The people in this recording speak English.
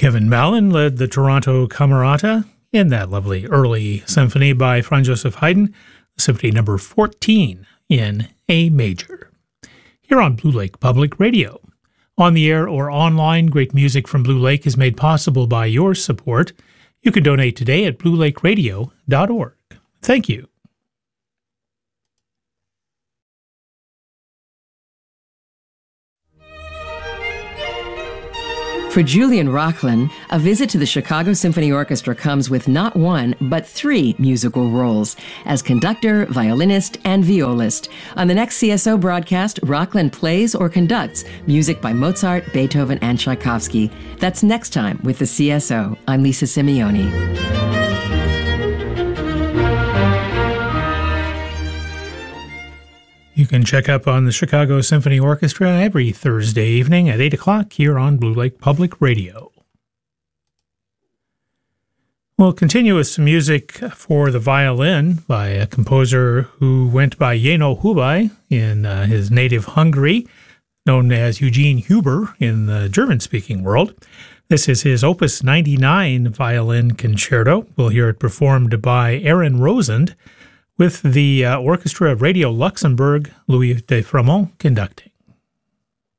Kevin Mallon led the Toronto Camerata in that lovely early symphony by Franz Joseph Haydn, Symphony number 14 in A major. Here on Blue Lake Public Radio. On the air or online, great music from Blue Lake is made possible by your support. You can donate today at bluelakeradio.org. Thank you. For Julian Rochlin, a visit to the Chicago Symphony Orchestra comes with not one, but 3 musical roles as conductor, violinist, and violist. On the next CSO broadcast, Rochlin plays or conducts music by Mozart, Beethoven, and Tchaikovsky. That's next time with the CSO. I'm Lisa Simeoni. You can check up on the Chicago Symphony Orchestra every Thursday evening at 8 o'clock here on Blue Lake Public Radio. We'll continue with some music for the violin by a composer who went by Jenő Hubay in his native Hungary, known as Eugene Huber in the German-speaking world. This is his Opus 99 Violin Concerto. We'll hear it performed by Aaron Rosend, with the orchestra of Radio Luxembourg, Louis de Framont conducting.